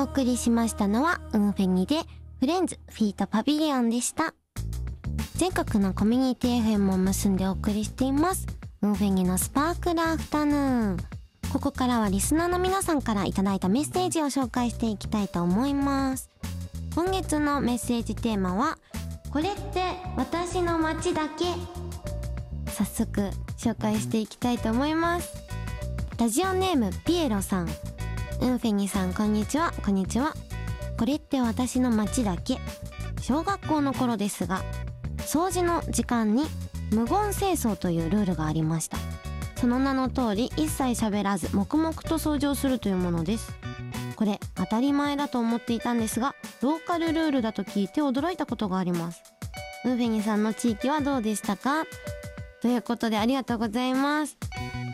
お送りしましたのはウンフェニでフレンズフィートパビリオンでした。全国のコミュニティ FM を結んでお送りしていますウンフェニのスパークルアフタヌーン。ここからはリスナーの皆さんからいただいたメッセージを紹介していきたいと思います。今月のメッセージテーマはこれって私の街だけ。早速紹介していきたいと思います。ラジオネームピエロさん、ウンフェニさんこんにちは。こんにちは。これって私の街だけ。小学校の頃ですが掃除の時間に無言清掃というルールがありました。その名の通り一切喋らず黙々と掃除をするというものです。これ当たり前だと思っていたんですがローカルルールだと聞いて驚いたことがあります。ウンフェニさんの地域はどうでしたか？ということでありがとうございます。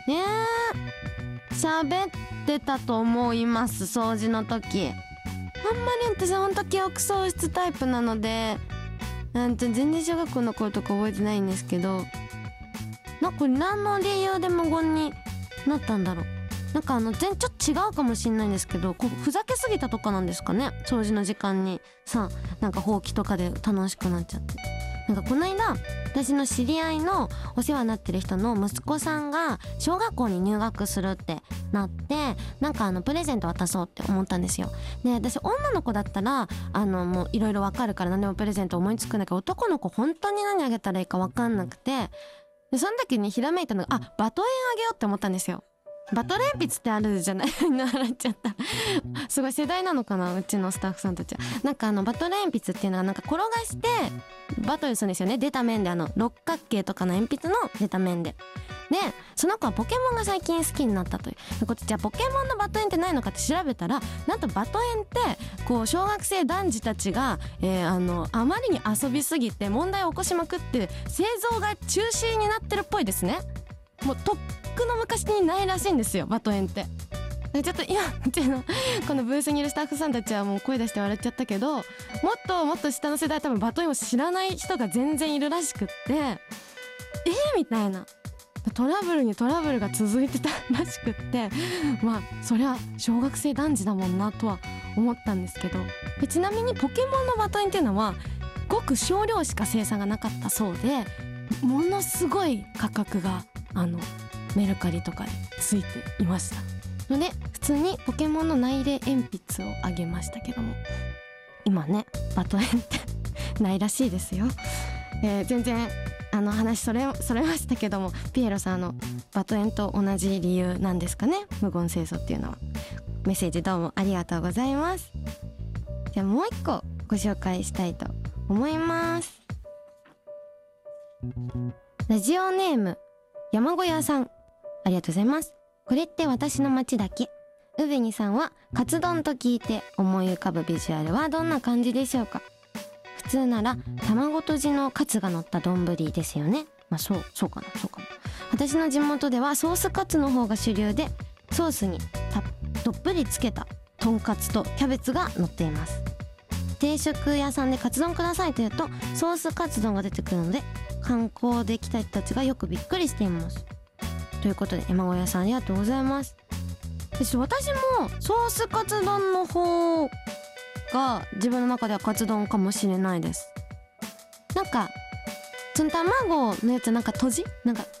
喋ってたと思います。掃除の時あんまり私ほんと記憶喪失タイプなので全然小学校の頃とか覚えてないんですけど、これ何の理由で無言になったんだろう。ちょっと違うかもしんないんですけど、ふざけすぎたとかなんですかね。掃除の時間にほうきとかで楽しくなっちゃって、この間私の知り合いのお世話になってる人の息子さんが小学校に入学するってなってプレゼント渡そうって思ったんですよ。で私女の子だったらもういろいろわかるから何でもプレゼント思いつくんだけど、男の子本当に何あげたらいいかわかんなくて、でその時にひらめいたのがバトエンあげようって思ったんですよ。バトル鉛筆ってあるじゃない習っちゃったすごい世代なのかなうちのスタッフさんたちは。バトル鉛筆っていうのは転がしてバトルするんですよね。出た面で六角形とかの鉛筆の出た面で。でその子はポケモンが最近好きになったということで、じゃあポケモンのバトエンってないのかって調べたら、なんとバトエンって小学生男児たちが、あまりに遊びすぎて問題を起こしまくって製造が中止になってるっぽいですね。もうとっくの昔にないらしいんですよバトエンって。ちょっと今うちのこのブースにいるスタッフさんたちはもう声出して笑っちゃったけど、もっと下の世代多分バトエンを知らない人が全然いるらしくって、みたいなトラブルにトラブルが続いてたらしくって、そりゃ小学生男児だもんなとは思ったんですけど、ちなみにポケモンのバトエンっていうのはごく少量しか生産がなかったそうで、ものすごい価格がメルカリとかでついていましたので、普通にポケモンの内入鉛筆をあげましたけども、今ねバトエンってないらしいですよ。全然話それましたけども、ピエロさんバトエンと同じ理由なんですかね、無言清掃っていうのは。メッセージどうもありがとうございます。じゃあもう一個ご紹介したいと思います。ラジオネーム山小屋さん、ありがとうございます。これって私の街だけ。ウベニさんはカツ丼と聞いて思い浮かぶビジュアルはどんな感じでしょうか？普通なら卵とじのカツが乗った丼ですよね。そうかな。私の地元ではソースカツの方が主流で、ソースにどっぷりつけたとんかつとキャベツが乗っています。定食屋さんでカツ丼くださいと言うとソースカツ丼が出てくるので、観光で来た人たちがよくびっくりしています。ということで山小屋さんありがとうございます。私もソースカツ丼の方が自分の中ではカツ丼かもしれないです。その卵のやつ卵とじ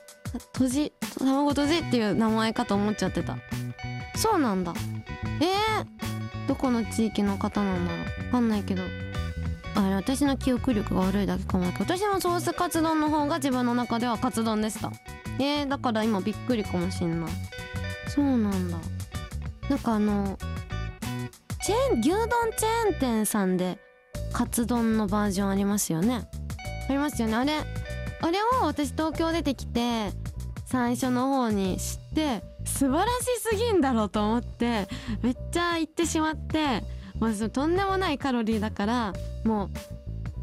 っていう名前かと思っちゃってた。そうなんだ。どこの地域の方なんだろう、わかんないけど、私の記憶力が悪いだけかもだけど、私もソースカツ丼の方が自分の中ではカツ丼でした。だから今びっくりかもしんない。そうなんだ。牛丼チェーン店さんでカツ丼のバージョンありますよね。あれを私東京出てきて最初の方に知って素晴らしすぎんだろうと思ってめっちゃ行ってしまって、とんでもないカロリーだからもう